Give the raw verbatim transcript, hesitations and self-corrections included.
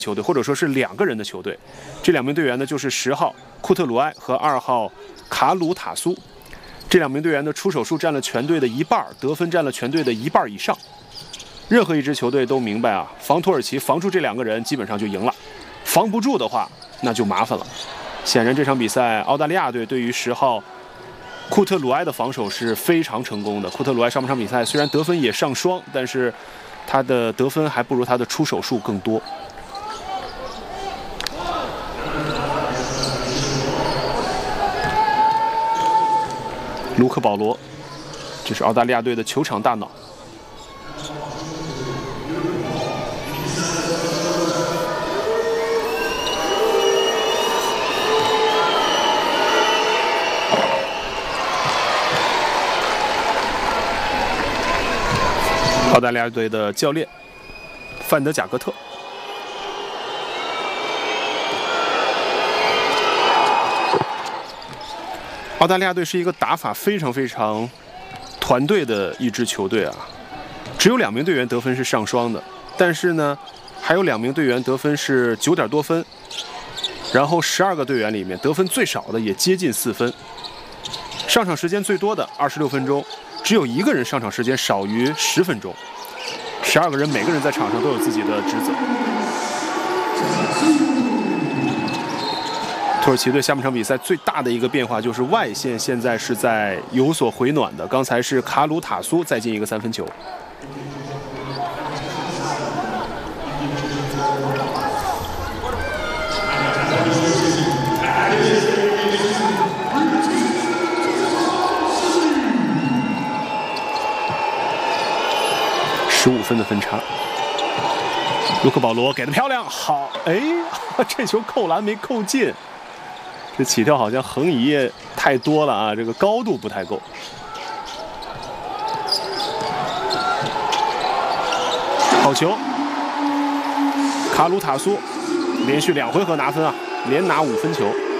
球队，或者说是两个人的球队。这两名队员呢，就是十号库特鲁埃和二号卡鲁塔苏。这两名队员的出手数占了全队的一半，得分占了全队的一半以上。任何一支球队都明白啊，防土耳其防住这两个人基本上就赢了，防不住的话那就麻烦了。显然这场比赛澳大利亚队对于十号库特鲁埃的防守是非常成功的。库特鲁埃上半场比赛虽然得分也上双，但是他的得分还不如他的出手数更多。卢克保罗，这是澳大利亚队的球场大脑。澳大利亚队的教练范德贾格特。澳大利亚队是一个打法非常非常团队的一支球队啊，只有两名队员得分是上双的，但是呢，还有两名队员得分是九点多分，然后十二个队员里面得分最少的也接近四分，上场时间最多的二十六分钟，只有一个人上场时间少于十分钟，十二个人每个人在场上都有自己的职责。土耳其队下半场比赛最大的一个变化就是外线现在是在有所回暖的，刚才是卡鲁塔苏再进一个三分球。十五分的分差，卢克保罗给的漂亮，好，哎，这球扣篮没扣进。这起跳好像横移也太多了啊，这个高度不太够。好球，卡鲁塔苏连续两回合拿分啊，连拿五分球。